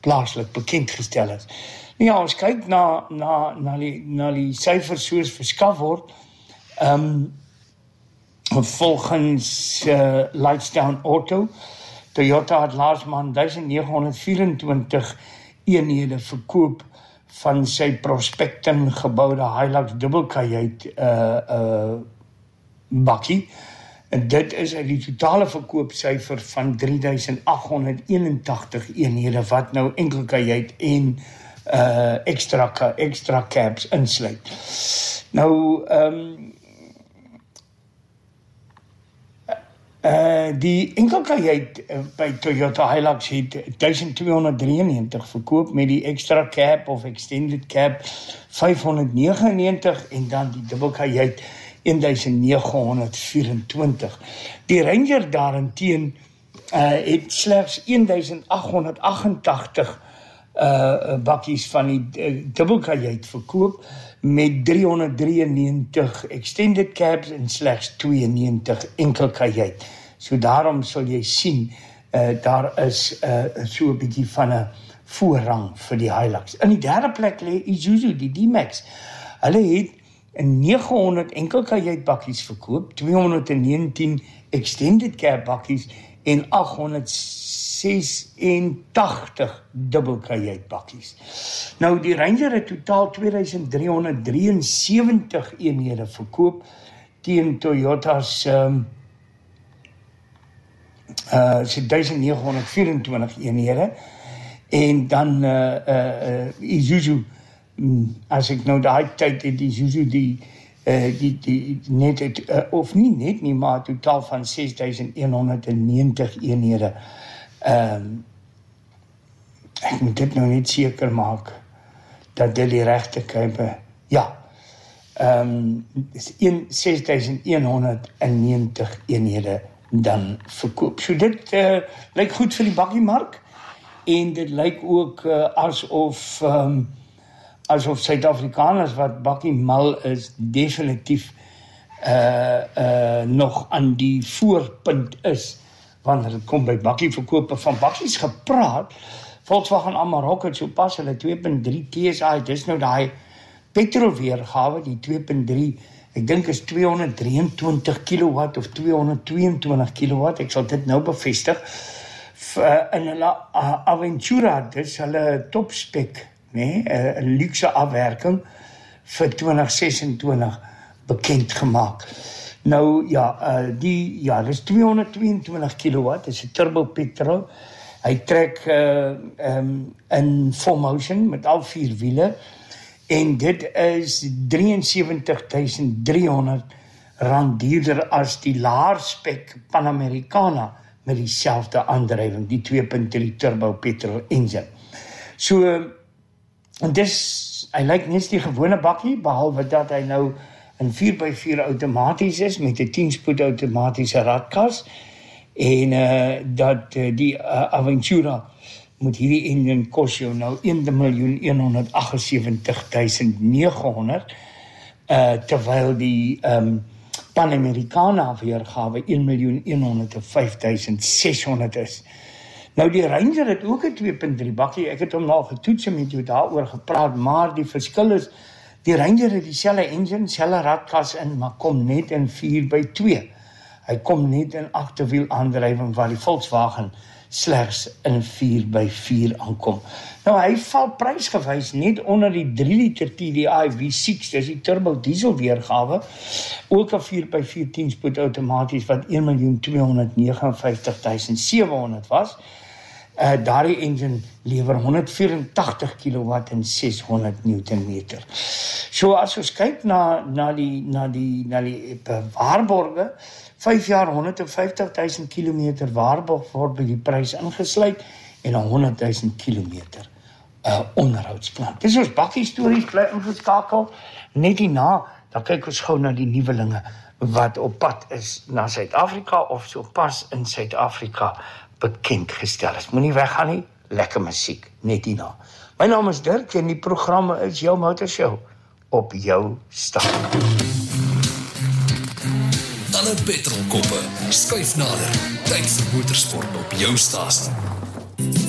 plaaslik bekend gestel is. Nou ja, ons kyk na die syfers soos verskaf word, volgens Lightstone Auto, Toyota het laas maand 1924 eenhede verkoop van sy Prospecton gebouwde Hilux dubbelkajuit bakkie. En dit is uit die totale verkoopsyfer van 3881 eenhede wat nou enkel kajuit en extra cabs insluit. Nou, die enkelkajuit by Toyota Hilux het 1293 verkoop met die extra cab of extended cab 599 en dan die dubbelkajuit 1924. Die Ranger daarenteen het slegs 1888 bakkies van die dubbelkajuit verkoop met 393 extended cabs en slegs 92 enkelkajuit. So daarom sal jy sien, daar is so 'n bietjie van 'n voorrang vir die Hilux. In die derde plek lê Isuzu, die D-Max. Hulle het 900 enkelkajuit bakkies verkoop, 219 extended cab bakkies en 886 dubbelkajuit bakkies. Nou die Ranger het totaal 2373 eenhede verkoop teen Toyota's se 1924 eenhede en dan Isuzu, as ek nou daai tyd het Isuzu die net het, of nie net nie, maar totaal van 6190 eenhede. Ek moet dit nou net seker maak dat dit die regte kype, ja, 6190 eenhede dan verkoop. So dit lyk goed vir die bakkiemark en dit lyk ook asof Suid-Afrikaners wat bakkie mal is, definitief nog aan die voorpunt is, wanneer het kom by bakkieverkope. Van bakkies gepraat, Volkswagen Amarok het so pas hulle 2.3 TSI, dis nou die petrolweergawe, die 2.3, ek dink is 223 kilowatt of 222 kilowatt, ek sal dit nou bevestig, in hulle Aventura, dis hulle topspec, nee, 'n luxe afwerking vir 2026 bekend gemaak. Nou ja, dis 222 kilowatt, dis 'n turbo petrol. Hy trek in full motion met al 4 wiele en dit is R73.300 duurder as die laer spec Panamericana met dieselfde aandrywing, die 2.3 turbo petrol engine. So en hy lyk net die gewone bakkie, behalwe dat hy nou in 4x4 outomaties is, met 'n 10-spoed outomatiese radkas, en dat die Aventura moet hierdie engine kos jou nou 1.178.900, terwyl die Panamericana weergawe 1.105.600 is. Nou die Ranger het ook 'n 2.3 bakkie, ek het hom al getoets en met jou daaroor gepraat, maar die verskil is, die Ranger het dieselfde engine, dieselfde radkas in, maar kom net in 4x2. Hy kom net in agterwiel aandrywing waar die Volkswagen slegs in 4x4 aankom. Nou hy val prysgewys net onder die 3 liter TDI V6, dis die turbo diesel weergawe, ook 'n 4x4 10-spoed outomaties wat 1.259.700 was. Daardie engine lewer 184 kilowatt en 600 Newtonmeter. So as ons kyk na die waarborge, 5 jaar 150.000 kilometer waarborg word by die prys ingesluit en 100.000 kilometer onderhoudsplan. Dis ons bakkie stories, bly ingeskakel. Net hierna, dan kyk ons gou na die nuwelinge wat op pad is na Suid-Afrika of so pas in Suid-Afrika bekend gestel is. Moenie weggaan nie, lekker musiek, net hierna. My naam is Dirk en die programme is jou Motorshow op jou stasie. Alle petrolkoppe, skuif nader, tyd vir motorsport op jou stasie.